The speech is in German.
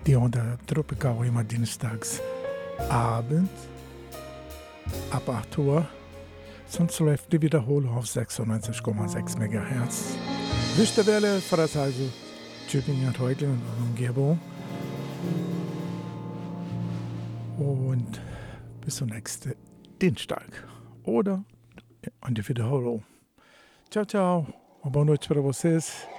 Die Onda Tropical immer dienstags Abend ab 8 Uhr. Sonst läuft die Wiederholung auf 96,6 MHz. Wüstewelle, also Tübingen, Reutlingen und Umgebung. Und bis zum nächsten Dienstag. Oder an die Wiederholung. Ciao, ciao. Boa noite para vocês.